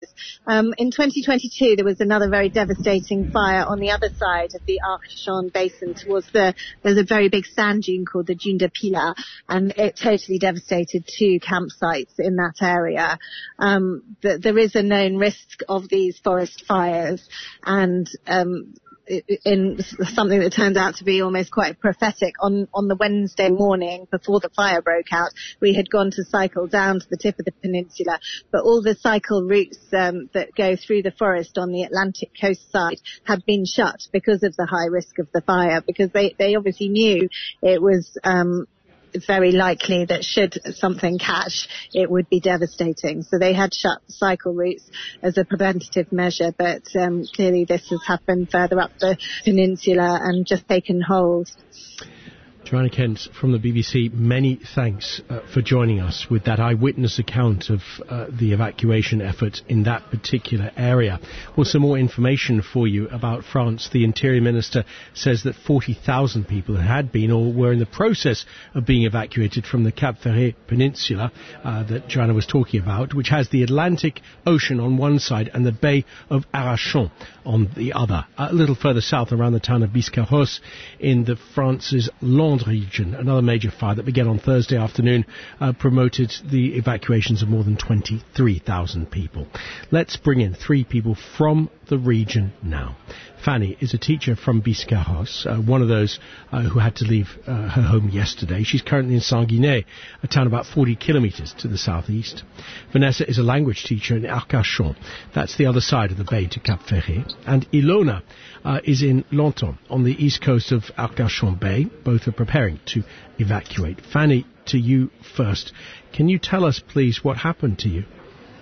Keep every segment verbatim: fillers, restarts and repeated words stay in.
Um, in twenty twenty-two, there was another very devastating fire on the other side of the Arcachon Basin towards the, there's a very big sand dune called the Dune de Pilat, and it totally devastated two campsites in that area. Um, the, there is a known risk of these forest fires, and um, in something that turned out to be almost quite prophetic, on, on the Wednesday morning before the fire broke out, we had gone to cycle down to the tip of the peninsula, but all the cycle routes um, that go through the forest on the Atlantic coast side had been shut because of the high risk of the fire, because they, they obviously knew it was um, very likely that should something catch, it would be devastating. So they had shut cycle routes as a preventative measure, but um, clearly this has happened further up the peninsula and just taken hold. Joanna Kent from the B B C, many thanks uh, for joining us with that eyewitness account of uh, the evacuation effort in that particular area. Also, more information for you about France. The Interior Minister says that forty thousand people had been or were in the process of being evacuated from the Cap Ferret Peninsula uh, that Joanna was talking about, which has the Atlantic Ocean on one side and the Bay of Arcachon on the other. A little further south, around the town of Biscarrosse in the France's Landes region, another major fire that began on Thursday afternoon uh, promoted the evacuations of more than twenty-three thousand people. Let's bring in three people from the region now. Fanny is a teacher from Biscarrosse, uh, one of those uh, who had to leave uh, her home yesterday. She's currently in Sanguinet, a town about forty kilometres to the southeast. Vanessa is a language teacher in Arcachon. That's the other side of the bay to Cap Ferret. And Ilona uh, is in Lanton, on the east coast of Arcachon Bay. Both are preparing to evacuate. Fanny, to you first. Can you tell us, please, what happened to you?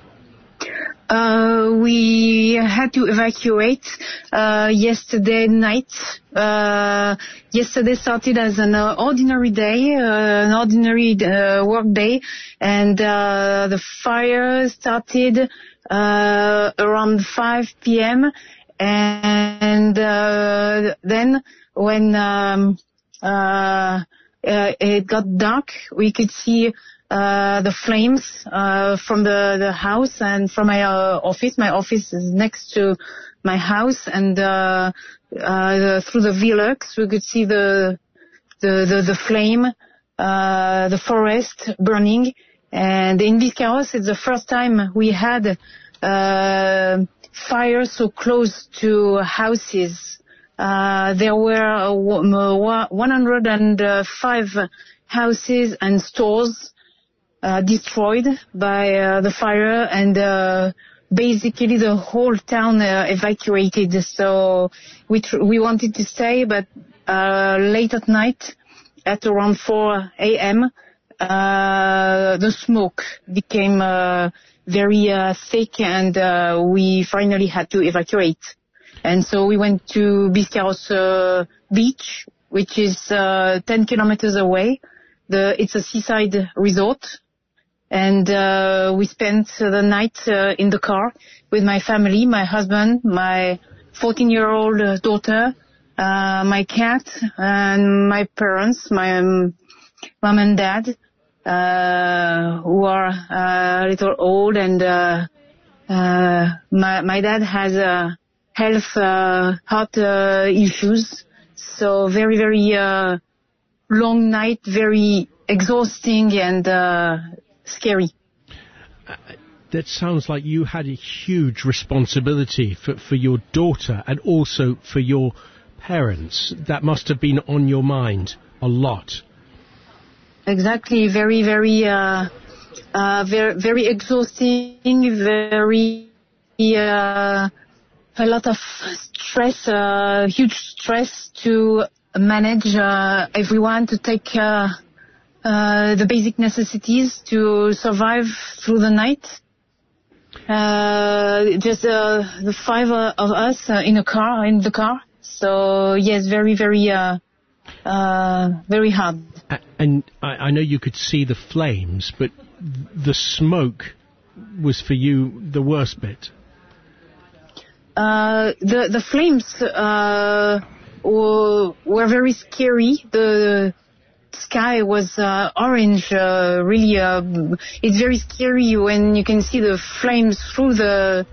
Uh, we had to evacuate uh, yesterday night. Uh, yesterday started as an uh, ordinary day, uh, an ordinary uh, work day, and uh, the fire started uh, around five p.m. and uh, then when um, uh, uh, it got dark, we could see Uh, the flames uh, from the, the house and from my uh, office. My office is next to my house, and uh, uh, through the Velux we could see the the the, the flame, uh, the forest burning. And in Biscarrosse, it's the first time we had uh, fire so close to houses. Uh, there were one hundred five houses and stores Uh, destroyed by uh, the fire, and uh, basically the whole town uh, evacuated. So we tr- we wanted to stay, but uh, late at night, at around four a.m., uh, the smoke became uh, very uh, thick, and uh, we finally had to evacuate. And so we went to Biscarrosse uh, Beach, which is uh, ten kilometers away. The, it's a seaside resort. And uh, we spent the night uh, in the car with my family, my husband, my fourteen-year-old daughter, uh, my cat, and my parents, my um, mom and dad, uh, who are uh, a little old. And uh, uh, my, my dad has uh, health, uh, heart uh, issues. So very, very uh, long night, very exhausting and uh, scary. Uh, that sounds like you had a huge responsibility for, for your daughter and also for your parents. That must have been on your mind a lot. Exactly. Very, very, uh, uh, very, very exhausting, very, uh, a lot of stress, uh, huge stress to manage uh, everyone, to take uh, uh, the basic necessities to survive through the night. Uh, just uh, the five uh, of us uh, in a car, in the car. So yes, very, very, uh, uh, very hard. And I, I know you could see the flames, but the smoke was for you the worst bit. Uh, the the flames uh, were, were very scary. The sky was uh, orange, uh, really. Uh, it's very scary when you can see the flames through the